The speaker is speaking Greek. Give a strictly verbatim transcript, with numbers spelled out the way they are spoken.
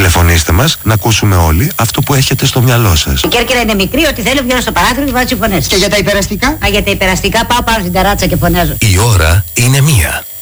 Τηλεφωνήστε μας να ακούσουμε όλοι αυτό που έχετε στο μυαλό σας. Η Κέρκυρα είναι μικρή, ότι θέλω βγαίνω στο παράθυρο και βάζω φωνές. Και για τα υπεραστικά? Α, για τα υπεραστικά πάω πάνω στην ταράτσα και φωνάζω. Η ώρα είναι μία.